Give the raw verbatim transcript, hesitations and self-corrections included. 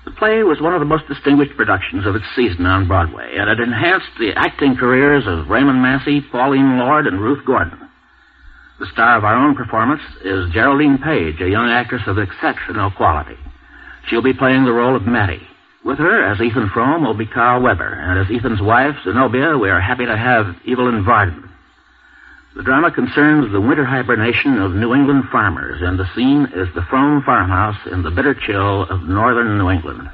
The play was one of the most distinguished productions of its season on Broadway, and it enhanced the acting careers of Raymond Massey, Pauline Lord, and Ruth Gordon. The star of our own performance is Geraldine Page, a young actress of exceptional quality. She'll be playing the role of Mattie. With her, as Ethan Frome, will be Carl Weber, and as Ethan's wife, Zenobia, we are happy to have Evelyn Varden. The drama concerns the winter hibernation of New England farmers, and the scene is the Frome farmhouse in the bitter chill of northern New England.